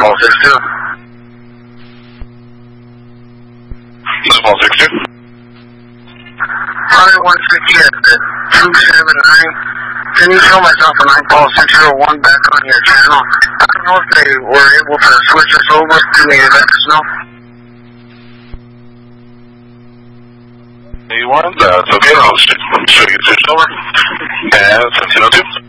Call 62. This is Paul 62. Hi, 150 at the 279. Can you show myself a 9 Paul 601 back on your channel? I don't know if they were able to switch us over. Can they let us know? A1, that's okay. I'll show you the switch over. And 1702.